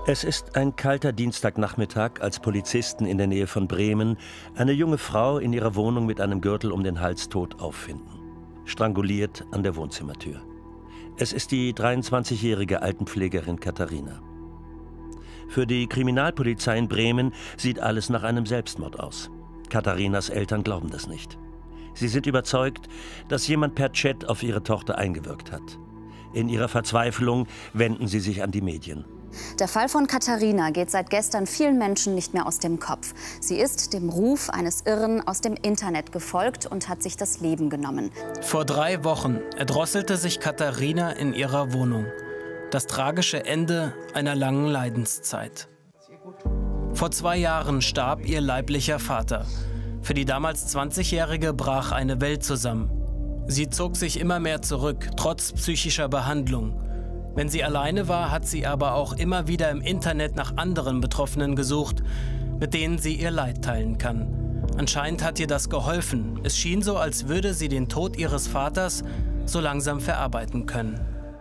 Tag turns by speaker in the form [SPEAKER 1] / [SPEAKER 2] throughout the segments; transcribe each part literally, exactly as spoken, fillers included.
[SPEAKER 1] Es ist ein kalter Dienstagnachmittag, als Polizisten in der Nähe von Bremen eine junge Frau in ihrer Wohnung mit einem Gürtel um den Hals tot auffinden. Stranguliert an der Wohnzimmertür. Es ist die dreiundzwanzigjährige Altenpflegerin Katharina. Für die Kriminalpolizei in Bremen sieht alles nach einem Selbstmord aus. Katharinas Eltern glauben das nicht. Sie sind überzeugt, dass jemand per Chat auf ihre Tochter eingewirkt hat. In ihrer Verzweiflung wenden sie sich an die Medien.
[SPEAKER 2] Der Fall von Katharina geht seit gestern vielen Menschen nicht mehr aus dem Kopf. Sie ist dem Ruf eines Irren aus dem Internet gefolgt und hat sich das Leben genommen.
[SPEAKER 3] Vor drei Wochen erdrosselte sich Katharina in ihrer Wohnung. Das tragische Ende einer langen Leidenszeit. Vor zwei Jahren starb ihr leiblicher Vater. Für die damals zwanzigjährige brach eine Welt zusammen. Sie zog sich immer mehr zurück, trotz psychischer Behandlung. Wenn sie alleine war, hat sie aber auch immer wieder im Internet nach anderen Betroffenen gesucht, mit denen sie ihr Leid teilen kann. Anscheinend hat ihr das geholfen. Es schien so, als würde sie den Tod ihres Vaters so langsam verarbeiten können.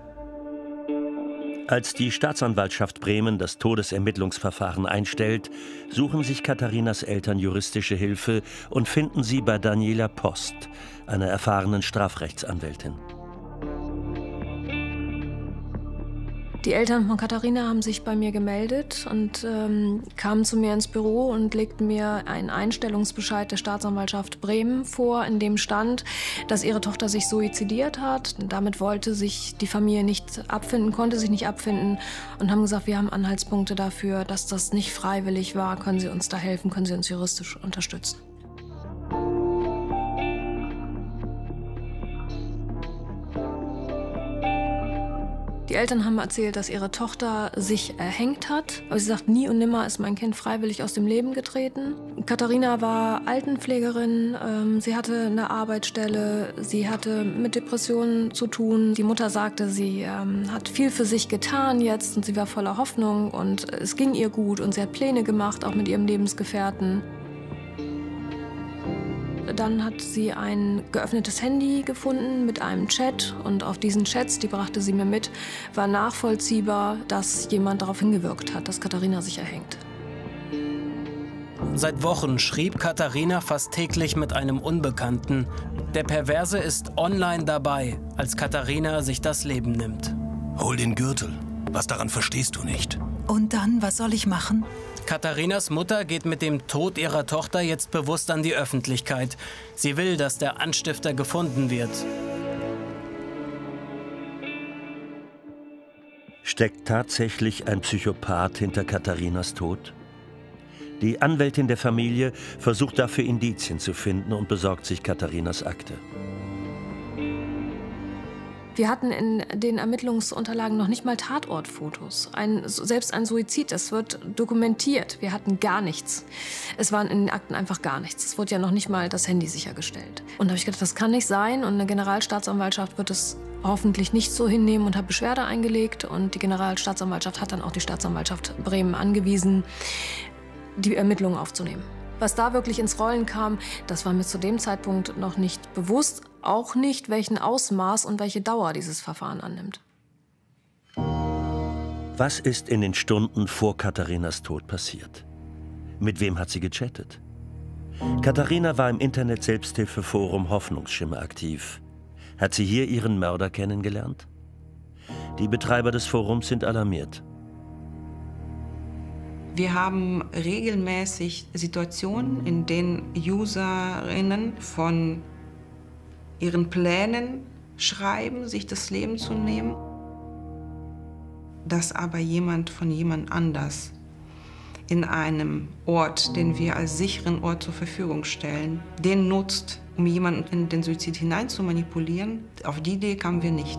[SPEAKER 1] Als die Staatsanwaltschaft Bremen das Todesermittlungsverfahren einstellt, suchen sich Katharinas Eltern juristische Hilfe und finden sie bei Daniela Post, einer erfahrenen Strafrechtsanwältin.
[SPEAKER 4] Die Eltern von Katharina haben sich bei mir gemeldet und ähm, kamen zu mir ins Büro und legten mir einen Einstellungsbescheid der Staatsanwaltschaft Bremen vor, in dem stand, dass ihre Tochter sich suizidiert hat. Damit wollte sich die Familie nicht abfinden, konnte sich nicht abfinden und haben gesagt, wir haben Anhaltspunkte dafür, dass das nicht freiwillig war. Können Sie uns da helfen? Können Sie uns juristisch unterstützen? Die Eltern haben erzählt, dass ihre Tochter sich erhängt hat. Aber sie sagt, nie und nimmer ist mein Kind freiwillig aus dem Leben getreten. Katharina war Altenpflegerin, ähm, sie hatte eine Arbeitsstelle, sie hatte mit Depressionen zu tun. Die Mutter sagte, sie ähm, hat viel für sich getan jetzt und sie war voller Hoffnung und es ging ihr gut und sie hat Pläne gemacht, auch mit ihrem Lebensgefährten. Dann hat sie ein geöffnetes Handy gefunden mit einem Chat und auf diesen Chats, die brachte sie mir mit, war nachvollziehbar, dass jemand darauf hingewirkt hat, dass Katharina sich erhängt.
[SPEAKER 3] Seit Wochen schrieb Katharina fast täglich mit einem Unbekannten. Der Perverse ist online dabei, als Katharina sich das Leben nimmt.
[SPEAKER 5] Hol den Gürtel. Was daran verstehst du nicht?
[SPEAKER 6] Und dann, was soll ich machen?
[SPEAKER 3] Katharinas Mutter geht mit dem Tod ihrer Tochter jetzt bewusst an die Öffentlichkeit. Sie will, dass der Anstifter gefunden wird.
[SPEAKER 1] Steckt tatsächlich ein Psychopath hinter Katharinas Tod? Die Anwältin der Familie versucht dafür Indizien zu finden und besorgt sich Katharinas Akte.
[SPEAKER 4] Wir hatten in den Ermittlungsunterlagen noch nicht mal Tatortfotos. Ein, selbst ein Suizid, das wird dokumentiert. Wir hatten gar nichts. Es war in den Akten einfach gar nichts. Es wurde ja noch nicht mal das Handy sichergestellt. Und da habe ich gedacht, das kann nicht sein. Und eine Generalstaatsanwaltschaft wird es hoffentlich nicht so hinnehmen und hat Beschwerde eingelegt. Und die Generalstaatsanwaltschaft hat dann auch die Staatsanwaltschaft Bremen angewiesen, die Ermittlungen aufzunehmen. Was da wirklich ins Rollen kam, das war mir zu dem Zeitpunkt noch nicht bewusst. Auch nicht, welchen Ausmaß und welche Dauer dieses Verfahren annimmt.
[SPEAKER 1] Was ist in den Stunden vor Katharinas Tod passiert? Mit wem hat sie gechattet? Katharina war im Internet-Selbsthilfeforum Hoffnungsschimmer aktiv. Hat sie hier ihren Mörder kennengelernt? Die Betreiber des Forums sind alarmiert.
[SPEAKER 7] Wir haben regelmäßig Situationen, in denen Userinnen von ihren Plänen schreiben, sich das Leben zu nehmen, dass aber jemand von jemand anders in einem Ort, den wir als sicheren Ort zur Verfügung stellen, den nutzt, um jemanden in den Suizid hinein zu manipulieren. Auf die Idee kamen wir nicht.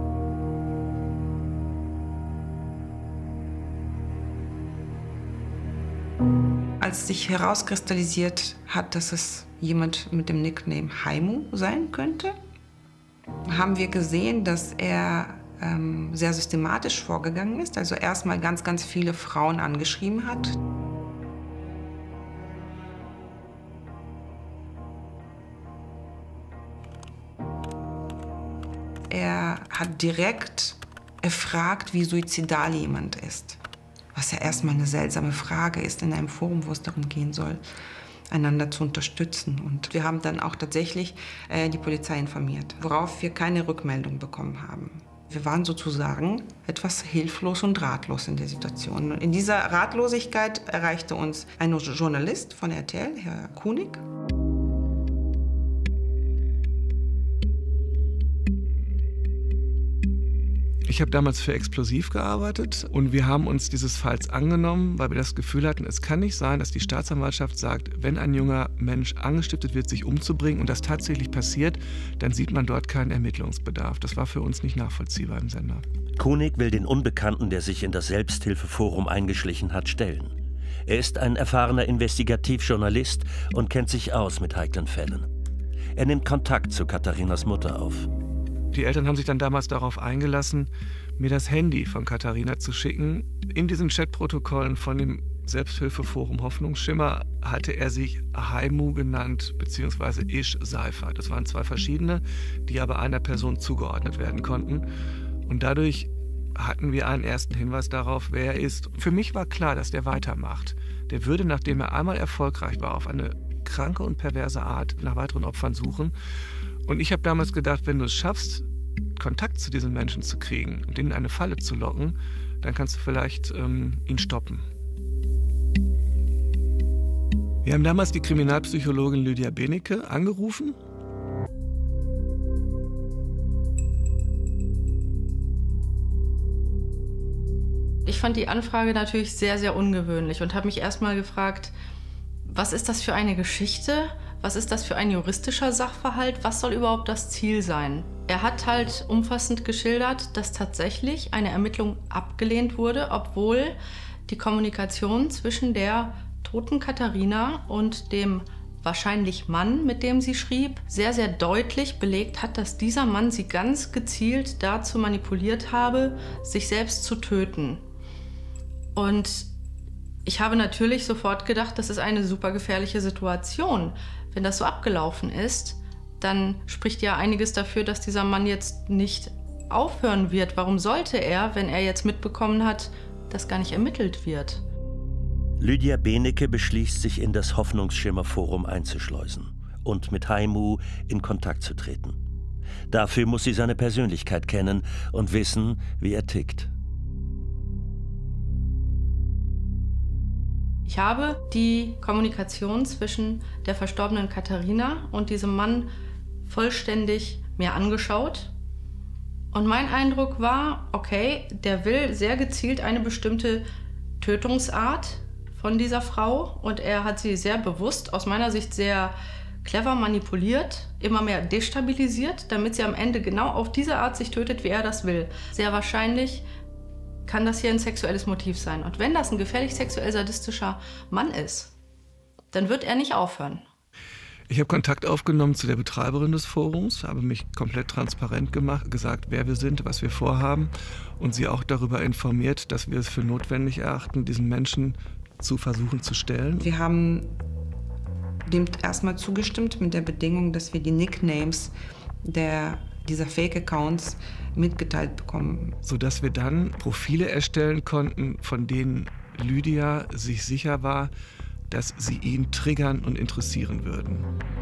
[SPEAKER 7] Als sich herauskristallisiert hat, dass es jemand mit dem Nickname Haimu sein könnte, haben wir gesehen, dass er ähm, sehr systematisch vorgegangen ist. Also erstmal ganz, ganz viele Frauen angeschrieben hat. Er hat direkt erfragt, wie suizidal jemand ist. Was ja erstmal eine seltsame Frage ist in einem Forum, wo es darum gehen soll, einander zu unterstützen. Und wir haben dann auch tatsächlich äh, die Polizei informiert, worauf wir keine Rückmeldung bekommen haben. Wir waren sozusagen etwas hilflos und ratlos in der Situation. In dieser Ratlosigkeit erreichte uns ein Journalist von R T L, Herr Kunig.
[SPEAKER 8] Ich habe damals für Explosiv gearbeitet und wir haben uns dieses Falls angenommen, weil wir das Gefühl hatten, es kann nicht sein, dass die Staatsanwaltschaft sagt, wenn ein junger Mensch angestiftet wird, sich umzubringen und das tatsächlich passiert, dann sieht man dort keinen Ermittlungsbedarf. Das war für uns nicht nachvollziehbar im Sender.
[SPEAKER 1] Kunig will den Unbekannten, der sich in das Selbsthilfeforum eingeschlichen hat, stellen. Er ist ein erfahrener Investigativjournalist und kennt sich aus mit heiklen Fällen. Er nimmt Kontakt zu Katharinas Mutter auf.
[SPEAKER 8] Die Eltern haben sich dann damals darauf eingelassen, mir das Handy von Katharina zu schicken. In diesen Chatprotokollen von dem Selbsthilfeforum Hoffnungsschimmer hatte er sich Haimu genannt, beziehungsweise Ish Seifer. Das waren zwei verschiedene, die aber einer Person zugeordnet werden konnten. Und dadurch hatten wir einen ersten Hinweis darauf, wer er ist. Für mich war klar, dass der weitermacht. Der würde, nachdem er einmal erfolgreich war, auf eine kranke und perverse Art nach weiteren Opfern suchen. Und ich habe damals gedacht, wenn du es schaffst, Kontakt zu diesen Menschen zu kriegen und ihn in eine Falle zu locken, dann kannst du vielleicht ähm, ihn stoppen. Wir haben damals die Kriminalpsychologin Lydia Benecke angerufen.
[SPEAKER 9] Ich fand die Anfrage natürlich sehr, sehr ungewöhnlich und habe mich erst mal gefragt, was ist das für eine Geschichte? Was ist das für ein juristischer Sachverhalt? Was soll überhaupt das Ziel sein? Er hat halt umfassend geschildert, dass tatsächlich eine Ermittlung abgelehnt wurde, obwohl die Kommunikation zwischen der toten Katharina und dem wahrscheinlich Mann, mit dem sie schrieb, sehr, sehr deutlich belegt hat, dass dieser Mann sie ganz gezielt dazu manipuliert habe, sich selbst zu töten. Und ich habe natürlich sofort gedacht, das ist eine super gefährliche Situation. Wenn das so abgelaufen ist, dann spricht ja einiges dafür, dass dieser Mann jetzt nicht aufhören wird. Warum sollte er, wenn er jetzt mitbekommen hat, dass gar nicht ermittelt wird?
[SPEAKER 1] Lydia Benecke beschließt, sich in das Hoffnungsschimmer-Forum einzuschleusen und mit Haimu in Kontakt zu treten. Dafür muss sie seine Persönlichkeit kennen und wissen, wie er tickt.
[SPEAKER 9] Ich habe die Kommunikation zwischen der verstorbenen Katharina und diesem Mann vollständig mir angeschaut. Und mein Eindruck war, okay, der will sehr gezielt eine bestimmte Tötungsart von dieser Frau. Und er hat sie sehr bewusst, aus meiner Sicht sehr clever manipuliert, immer mehr destabilisiert, damit sie am Ende genau auf diese Art sich tötet, wie er das will. Sehr wahrscheinlich kann das hier ein sexuelles Motiv sein. Und wenn das ein gefährlich sexuell sadistischer Mann ist, dann wird er nicht aufhören.
[SPEAKER 8] Ich habe Kontakt aufgenommen zu der Betreiberin des Forums, habe mich komplett transparent gemacht, gesagt, wer wir sind, was wir vorhaben und sie auch darüber informiert, dass wir es für notwendig erachten, diesen Menschen zu versuchen zu stellen.
[SPEAKER 7] Wir haben dem erstmal zugestimmt mit der Bedingung, dass wir die Nicknames der, dieser Fake-Accounts mitgeteilt bekommen.
[SPEAKER 8] Sodass wir dann Profile erstellen konnten, von denen Lydia sich sicher war, dass sie ihn triggern und interessieren würden.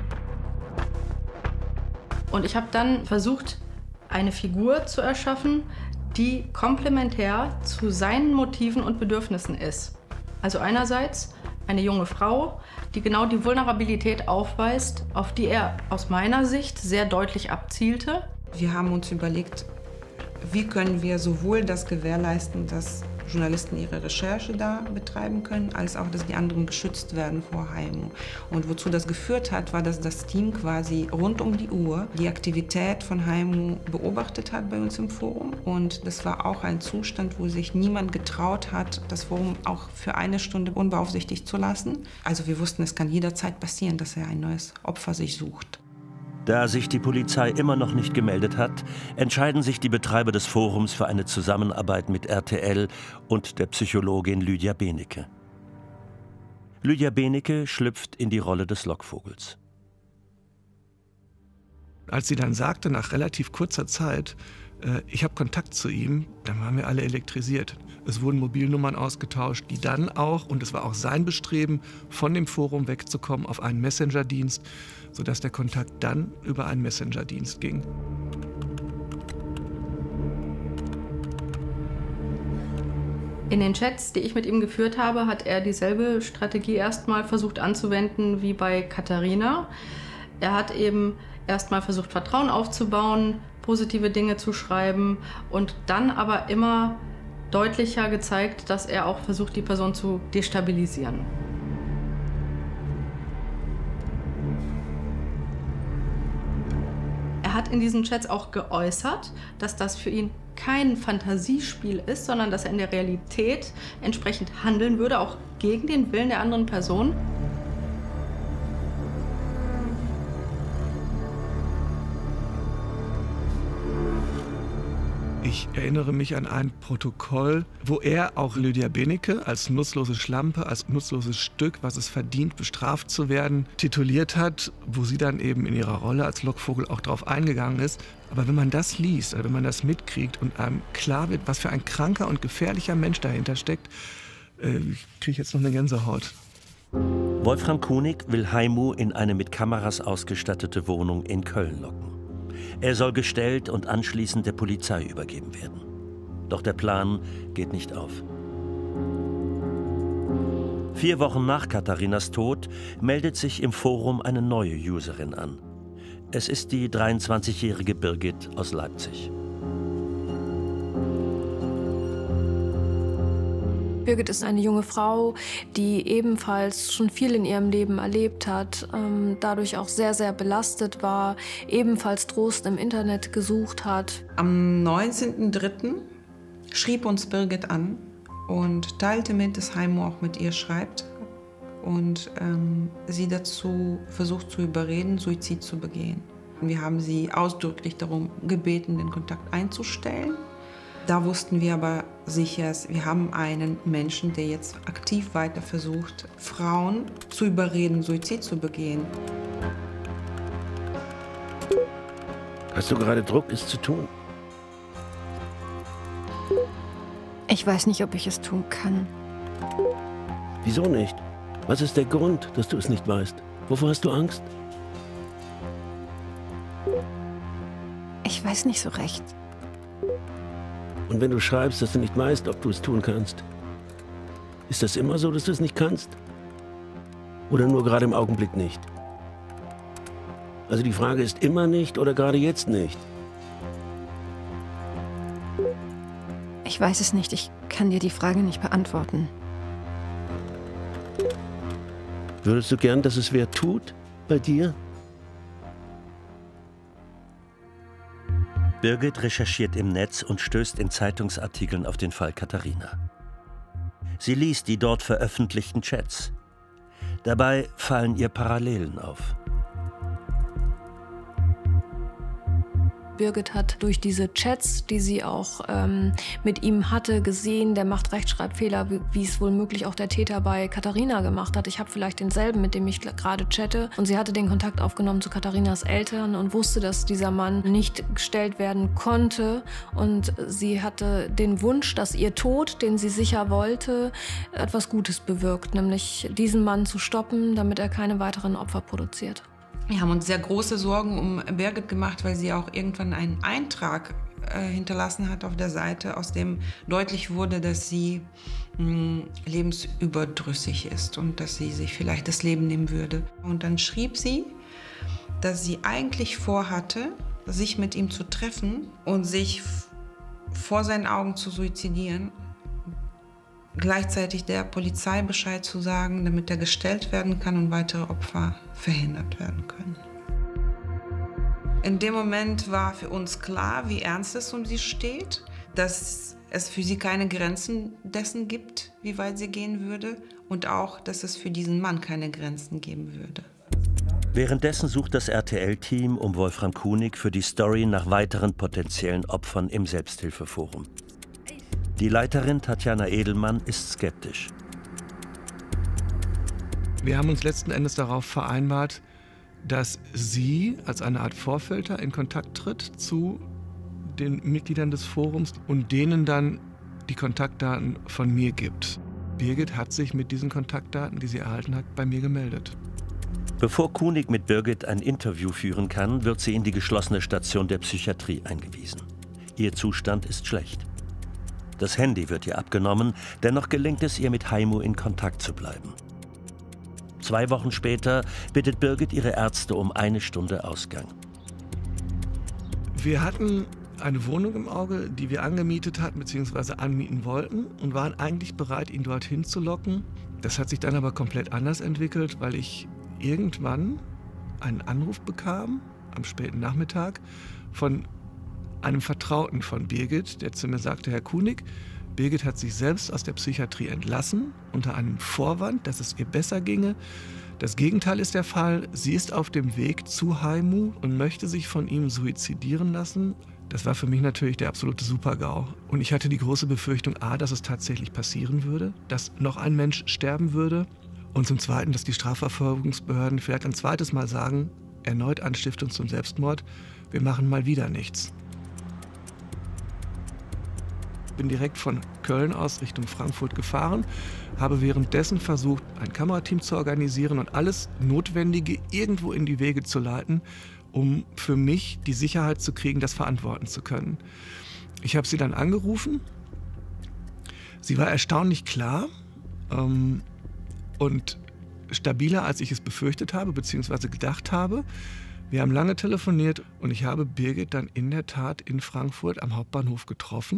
[SPEAKER 9] Und ich habe dann versucht, eine Figur zu erschaffen, die komplementär zu seinen Motiven und Bedürfnissen ist. Also einerseits eine junge Frau, die genau die Vulnerabilität aufweist, auf die er aus meiner Sicht sehr deutlich abzielte.
[SPEAKER 7] Wir haben uns überlegt, wie können wir sowohl das gewährleisten, dass Journalisten ihre Recherche da betreiben können, als auch, dass die anderen geschützt werden vor Haimu. Und wozu das geführt hat, war, dass das Team quasi rund um die Uhr die Aktivität von Haimu beobachtet hat bei uns im Forum. Und das war auch ein Zustand, wo sich niemand getraut hat, das Forum auch für eine Stunde unbeaufsichtigt zu lassen. Also wir wussten, es kann jederzeit passieren, dass er ein neues Opfer sich sucht.
[SPEAKER 1] Da sich die Polizei immer noch nicht gemeldet hat, entscheiden sich die Betreiber des Forums für eine Zusammenarbeit mit R T L und der Psychologin Lydia Benecke. Lydia Benecke schlüpft in die Rolle des Lockvogels.
[SPEAKER 8] Als sie dann sagte, nach relativ kurzer Zeit, Ich habe Kontakt zu ihm, dann waren wir alle elektrisiert. Es wurden Mobilnummern ausgetauscht, die dann auch, und es war auch sein Bestreben, von dem Forum wegzukommen auf einen Messenger-Dienst, sodass der Kontakt dann über einen Messenger-Dienst ging.
[SPEAKER 9] In den Chats, die ich mit ihm geführt habe, hat er dieselbe Strategie erstmal versucht anzuwenden wie bei Katharina. Er hat eben erstmal versucht, Vertrauen aufzubauen, positive Dinge zu schreiben und dann aber immer deutlicher gezeigt, dass er auch versucht, die Person zu destabilisieren. Er hat in diesen Chats auch geäußert, dass das für ihn kein Fantasiespiel ist, sondern dass er in der Realität entsprechend handeln würde, auch gegen den Willen der anderen Person.
[SPEAKER 8] Ich erinnere mich an ein Protokoll, wo er auch Lydia Benecke als nutzlose Schlampe, als nutzloses Stück, was es verdient, bestraft zu werden, tituliert hat, wo sie dann eben in ihrer Rolle als Lockvogel auch drauf eingegangen ist. Aber wenn man das liest, also wenn man das mitkriegt und einem klar wird, was für ein kranker und gefährlicher Mensch dahinter steckt, äh, kriege ich jetzt noch eine Gänsehaut.
[SPEAKER 1] Wolfram Kunig will Haimu in eine mit Kameras ausgestattete Wohnung in Köln locken. Er soll gestellt und anschließend der Polizei übergeben werden. Doch der Plan geht nicht auf. Vier Wochen nach Katharinas Tod meldet sich im Forum eine neue Userin an. Es ist die dreiundzwanzigjährige Birgit aus Leipzig.
[SPEAKER 4] Birgit ist eine junge Frau, die ebenfalls schon viel in ihrem Leben erlebt hat, ähm, dadurch auch sehr, sehr belastet war, ebenfalls Trost im Internet gesucht hat.
[SPEAKER 7] Am neunzehnten dritten schrieb uns Birgit an und teilte mit, dass Haimu auch mit ihr schreibt und ähm, sie dazu versucht zu überreden, Suizid zu begehen. Wir haben sie ausdrücklich darum gebeten, den Kontakt einzustellen. Da wussten wir aber sicher, wir haben einen Menschen, der jetzt aktiv weiter versucht, Frauen zu überreden, Suizid zu begehen.
[SPEAKER 10] Hast du gerade Druck, es zu tun?
[SPEAKER 11] Ich weiß nicht, ob ich es tun kann.
[SPEAKER 10] Wieso nicht? Was ist der Grund, dass du es nicht weißt? Wovor hast du Angst?
[SPEAKER 11] Ich weiß nicht so recht.
[SPEAKER 10] Und wenn du schreibst, dass du nicht weißt, ob du es tun kannst, ist das immer so, dass du es nicht kannst? Oder nur gerade im Augenblick nicht? Also die Frage ist immer nicht oder gerade jetzt nicht?
[SPEAKER 11] Ich weiß es nicht. Ich kann dir die Frage nicht beantworten.
[SPEAKER 10] Würdest du gern, dass es wer tut bei dir?
[SPEAKER 1] Birgit recherchiert im Netz und stößt in Zeitungsartikeln auf den Fall Katharina. Sie liest die dort veröffentlichten Chats. Dabei fallen ihr Parallelen auf.
[SPEAKER 4] Birgit hat durch diese Chats, die sie auch ähm, mit ihm hatte, gesehen, der macht Rechtschreibfehler, wie, wie es wohl möglich auch der Täter bei Katharina gemacht hat. Ich habe vielleicht denselben, mit dem ich gerade chatte. Und sie hatte den Kontakt aufgenommen zu Katharinas Eltern und wusste, dass dieser Mann nicht gestellt werden konnte. Und sie hatte den Wunsch, dass ihr Tod, den sie sicher wollte, etwas Gutes bewirkt, nämlich diesen Mann zu stoppen, damit er keine weiteren Opfer produziert.
[SPEAKER 7] Wir haben uns sehr große Sorgen um Birgit gemacht, weil sie auch irgendwann einen Eintrag äh, hinterlassen hat auf der Seite, aus dem deutlich wurde, dass sie mh, lebensüberdrüssig ist und dass sie sich vielleicht das Leben nehmen würde. Und dann schrieb sie, dass sie eigentlich vorhatte, sich mit ihm zu treffen und sich vor seinen Augen zu suizidieren. Gleichzeitig der Polizei Bescheid zu sagen, damit er gestellt werden kann und weitere Opfer verhindert werden können. In dem Moment war für uns klar, wie ernst es um sie steht, dass es für sie keine Grenzen dessen gibt, wie weit sie gehen würde und auch, dass es für diesen Mann keine Grenzen geben würde.
[SPEAKER 1] Währenddessen sucht das R T L-Team um Wolfram Kunig für die Story nach weiteren potenziellen Opfern im Selbsthilfeforum. Die Leiterin Tatjana Edelmann ist skeptisch.
[SPEAKER 8] Wir haben uns letzten Endes darauf vereinbart, dass sie als eine Art Vorfilter in Kontakt tritt zu den Mitgliedern des Forums und denen dann die Kontaktdaten von mir gibt. Birgit hat sich mit diesen Kontaktdaten, die sie erhalten hat, bei mir gemeldet.
[SPEAKER 1] Bevor Kunig mit Birgit ein Interview führen kann, wird sie in die geschlossene Station der Psychiatrie eingewiesen. Ihr Zustand ist schlecht. Das Handy wird ihr abgenommen, dennoch gelingt es ihr, mit Haimu in Kontakt zu bleiben. Zwei Wochen später bittet Birgit ihre Ärzte um eine Stunde Ausgang.
[SPEAKER 8] Wir hatten eine Wohnung im Auge, die wir angemietet hatten bzw. anmieten wollten und waren eigentlich bereit, ihn dorthin zu locken. Das hat sich dann aber komplett anders entwickelt, weil ich irgendwann einen Anruf bekam, am späten Nachmittag, von einem Vertrauten von Birgit, der zu mir sagte, Herr Kunig, Birgit hat sich selbst aus der Psychiatrie entlassen, unter einem Vorwand, dass es ihr besser ginge. Das Gegenteil ist der Fall. Sie ist auf dem Weg zu Haimu und möchte sich von ihm suizidieren lassen. Das war für mich natürlich der absolute Super-GAU. Und ich hatte die große Befürchtung, a, dass es tatsächlich passieren würde, dass noch ein Mensch sterben würde. Und zum Zweiten, dass die Strafverfolgungsbehörden vielleicht ein zweites Mal sagen, erneut Anstiftung zum Selbstmord, wir machen mal wieder nichts. Ich bin direkt von Köln aus Richtung Frankfurt gefahren, habe währenddessen versucht, ein Kamerateam zu organisieren und alles Notwendige irgendwo in die Wege zu leiten, um für mich die Sicherheit zu kriegen, das verantworten zu können. Ich habe sie dann angerufen. Sie war erstaunlich klar ähm, und stabiler, als ich es befürchtet habe bzw. gedacht habe. Wir haben lange telefoniert und ich habe Birgit dann in der Tat in Frankfurt am Hauptbahnhof getroffen.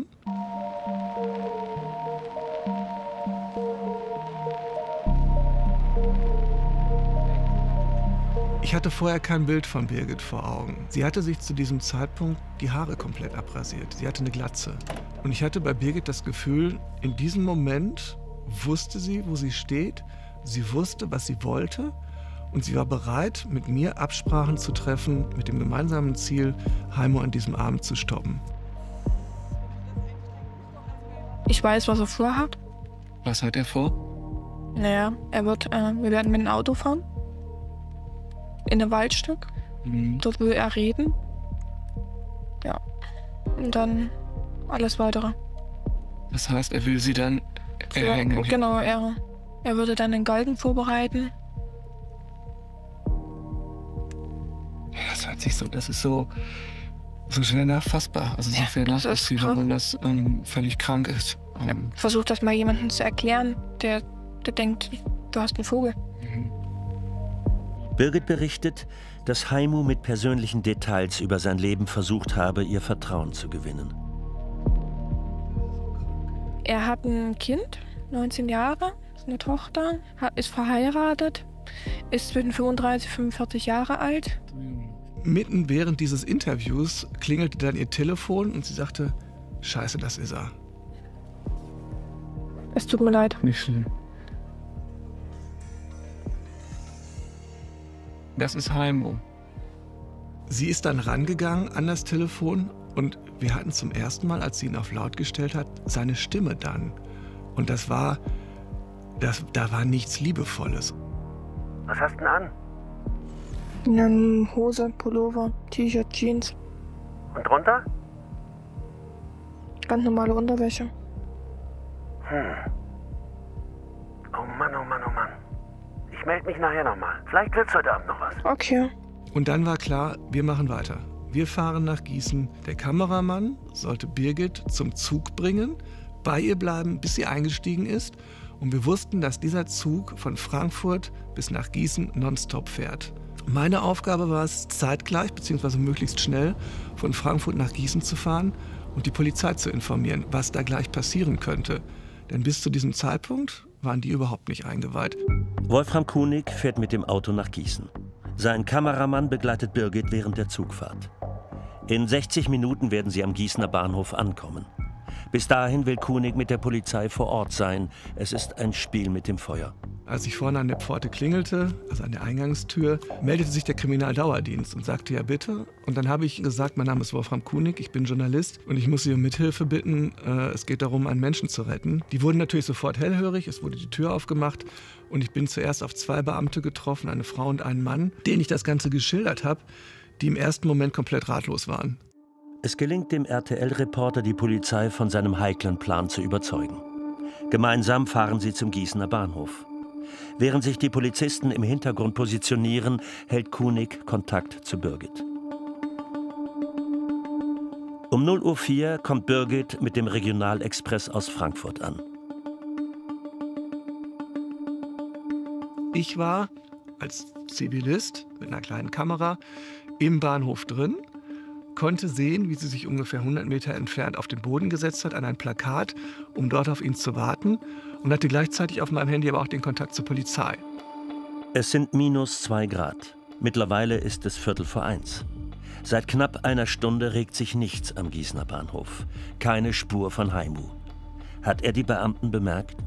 [SPEAKER 8] Ich hatte vorher kein Bild von Birgit vor Augen. Sie hatte sich zu diesem Zeitpunkt die Haare komplett abrasiert. Sie hatte eine Glatze. Und ich hatte bei Birgit das Gefühl, in diesem Moment wusste sie, wo sie steht. Sie wusste, was sie wollte. Und sie war bereit, mit mir Absprachen zu treffen, mit dem gemeinsamen Ziel, Haimu an diesem Abend zu stoppen.
[SPEAKER 12] Ich weiß, was er vorhat.
[SPEAKER 13] Was hat er vor?
[SPEAKER 12] Naja, er wird, äh, wir werden mit dem Auto fahren. In ein Waldstück. Mhm. Dort will er reden. Ja. Und dann alles weitere.
[SPEAKER 13] Das heißt, er will sie dann erhängen?
[SPEAKER 12] Ja, genau, er, er würde dann den Galgen vorbereiten.
[SPEAKER 13] Ja, das hört sich so, das ist so, so schwer nachfassbar. Also so schwer nachvollziehbar, weil das ähm, völlig krank ist. Ähm,
[SPEAKER 12] Versuch das mal jemandem zu erklären, der, der denkt, du hast einen Vogel.
[SPEAKER 13] Mhm.
[SPEAKER 1] Birgit berichtet, dass Haimu mit persönlichen Details über sein Leben versucht habe, ihr Vertrauen zu gewinnen.
[SPEAKER 12] Er hat ein Kind, neunzehn Jahre, ist eine Tochter, ist verheiratet, ist zwischen fünfunddreißig und fünfundvierzig Jahre alt.
[SPEAKER 8] Mitten während dieses Interviews klingelte dann ihr Telefon und sie sagte, Scheiße, das ist er.
[SPEAKER 12] Es tut mir leid.
[SPEAKER 13] Nicht schlimm. Das ist Haimu.
[SPEAKER 8] Sie ist dann rangegangen an das Telefon und wir hatten zum ersten Mal, als sie ihn auf laut gestellt hat, seine Stimme dann. Und das war, das, da war nichts Liebevolles.
[SPEAKER 1] Was hast du denn an?
[SPEAKER 12] Eine Hose, Pullover, T-Shirt, Jeans.
[SPEAKER 1] Und drunter?
[SPEAKER 12] Ganz normale Unterwäsche.
[SPEAKER 1] Hm. Oh Mann, oh Mann, oh Mann. Ich melde mich nachher nochmal. Vielleicht wird's heute Abend noch was.
[SPEAKER 12] Okay.
[SPEAKER 8] Und dann war klar, wir machen weiter. Wir fahren nach Gießen. Der Kameramann sollte Birgit zum Zug bringen, bei ihr bleiben, bis sie eingestiegen ist. Und wir wussten, dass dieser Zug von Frankfurt bis nach Gießen nonstop fährt. Meine Aufgabe war es, zeitgleich bzw. möglichst schnell von Frankfurt nach Gießen zu fahren und die Polizei zu informieren, was da gleich passieren könnte. Denn bis zu diesem Zeitpunkt waren die überhaupt nicht eingeweiht.
[SPEAKER 1] Wolfram Kunig fährt mit dem Auto nach Gießen. Sein Kameramann begleitet Birgit während der Zugfahrt. In sechzig Minuten werden sie am Gießener Bahnhof ankommen. Bis dahin will Kunig mit der Polizei vor Ort sein. Es ist ein Spiel mit dem Feuer.
[SPEAKER 8] Als ich vorne an der Pforte klingelte, also an der Eingangstür, meldete sich der Kriminaldauerdienst und sagte, ja bitte. Und dann habe ich gesagt, mein Name ist Wolfram Kunig, ich bin Journalist und ich muss Sie um Mithilfe bitten. Äh, es geht darum, einen Menschen zu retten. Die wurden natürlich sofort hellhörig, es wurde die Tür aufgemacht und ich bin zuerst auf zwei Beamte getroffen, eine Frau und einen Mann, denen ich das Ganze geschildert habe, die im ersten Moment komplett ratlos waren.
[SPEAKER 1] Es gelingt dem R T L-Reporter, die Polizei von seinem heiklen Plan zu überzeugen. Gemeinsam fahren sie zum Gießener Bahnhof. Während sich die Polizisten im Hintergrund positionieren, hält Kunig Kontakt zu Birgit. Um null Uhr vier kommt Birgit mit dem Regionalexpress aus Frankfurt an.
[SPEAKER 8] Ich war als Zivilist mit einer kleinen Kamera im Bahnhof drin, konnte sehen, wie sie sich ungefähr hundert Meter entfernt auf den Boden gesetzt hat, an ein Plakat, um dort auf ihn zu warten, und hatte gleichzeitig auf meinem Handy aber auch den Kontakt zur Polizei.
[SPEAKER 1] Es sind minus zwei Grad. Mittlerweile ist es Viertel vor eins. Seit knapp einer Stunde regt sich nichts am Gießener Bahnhof. Keine Spur von Haimu. Hat er die Beamten bemerkt?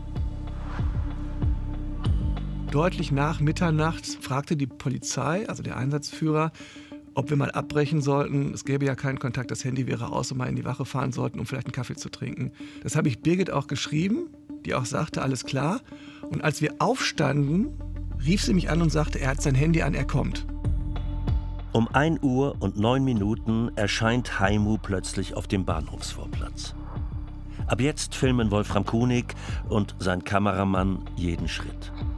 [SPEAKER 8] Deutlich nach Mitternacht fragte die Polizei, also der Einsatzführer, ob wir mal abbrechen sollten. Es gäbe ja keinen Kontakt, das Handy wäre aus und mal in die Wache fahren sollten, um vielleicht einen Kaffee zu trinken. Das habe ich Birgit auch geschrieben, die auch sagte, alles klar. Und als wir aufstanden, rief sie mich an und sagte, er hat sein Handy an, er kommt.
[SPEAKER 1] Um ein Uhr und neun Minuten erscheint Haimu plötzlich auf dem Bahnhofsvorplatz. Ab jetzt filmen Wolfram Kunig und sein Kameramann jeden Schritt.